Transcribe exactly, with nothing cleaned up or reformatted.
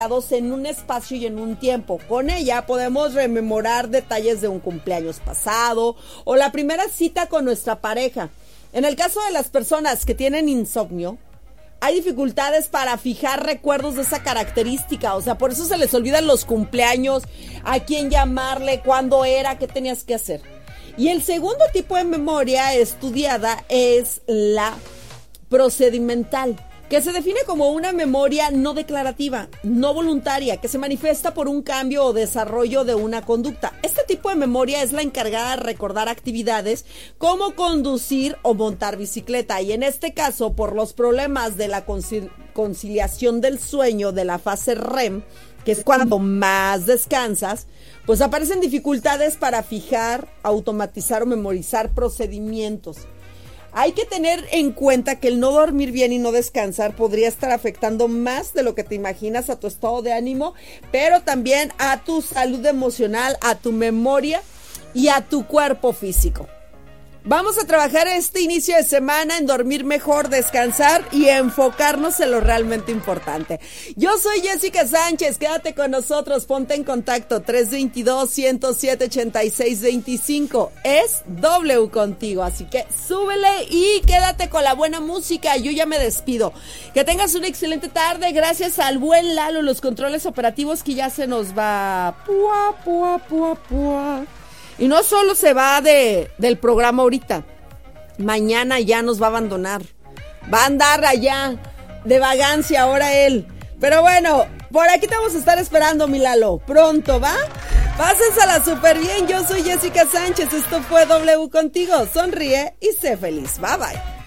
en un espacio y en un tiempo. Con ella podemos rememorar detalles de un cumpleaños pasado o la primera cita con nuestra pareja. En el caso de las personas que tienen insomnio, hay dificultades para fijar recuerdos de esa característica, o sea, por eso se les olvidan los cumpleaños, a quién llamarle, cuándo era, qué tenías que hacer. Y el segundo tipo de memoria estudiada es la procedimental, que se define como una memoria no declarativa, no voluntaria, que se manifiesta por un cambio o desarrollo de una conducta. Este tipo de memoria es la encargada de recordar actividades como conducir o montar bicicleta, y en este caso, por los problemas de la concil- conciliación del sueño de la fase R E M, que es cuando más descansas, pues aparecen dificultades para fijar, automatizar o memorizar procedimientos. Hay que tener en cuenta que el no dormir bien y no descansar podría estar afectando más de lo que te imaginas a tu estado de ánimo, pero también a tu salud emocional, a tu memoria y a tu cuerpo físico. Vamos a trabajar este inicio de semana en dormir mejor, descansar y enfocarnos en lo realmente importante. Yo soy Jessica Sánchez, quédate con nosotros, ponte en contacto tres dos dos, uno cero siete, ocho seis dos cinco, es W contigo, así que súbele y quédate con la buena música. Yo ya me despido, que tengas una excelente tarde, gracias al buen Lalo, los controles operativos, que ya se nos va. Pua, pua, pua, pua. Y no solo se va de, del programa ahorita, mañana ya nos va a abandonar, va a andar allá de vagancia ahora él. Pero bueno, por aquí te vamos a estar esperando, mi Lalo, pronto, ¿va? Pásensela súper bien, yo soy Jessica Sánchez, esto fue W contigo, sonríe y sé feliz, bye bye.